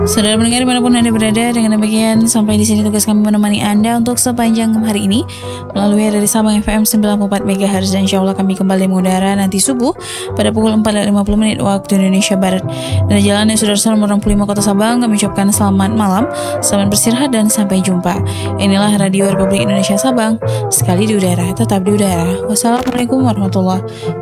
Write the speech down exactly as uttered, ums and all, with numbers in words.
Saudara pendengar dimanapun Anda berada, dengan demikian sampai di sini tugas kami menemani Anda untuk sepanjang hari ini melalui dari Sabang F M sembilan puluh empat megahertz, dan insya Allah kami kembali mengudara nanti subuh pada pukul empat lewat lima puluh menit waktu Indonesia Barat. Dan jalan yang sudah salam orang puluh lima Kota Sabang, kami ucapkan selamat malam, selamat beristirahat, dan sampai jumpa. Inilah Radio Republik Indonesia Sabang, sekali di udara, tetap di udara. Wassalamualaikum warahmatullahi